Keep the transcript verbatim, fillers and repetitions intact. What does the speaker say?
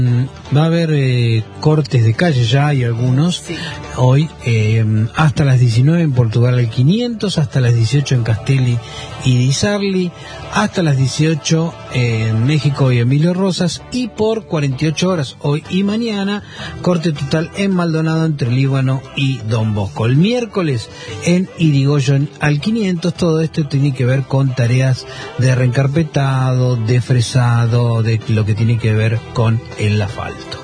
Va a haber eh, cortes de calle, ya hay algunos, sí. Hoy, eh, hasta las diecinueve en Portugal al quinientos, hasta las dieciocho en Castelli y Di Sarli, hasta las dieciocho en México y Emilio Rosas, y por cuarenta y ocho horas, hoy y mañana, corte total en Maldonado entre Líbano y Don Bosco. El miércoles en Irigoyen al quinientos, todo esto tiene que ver con tareas de reencarpetado, de fresado, de lo que tiene que ver con el asfalto.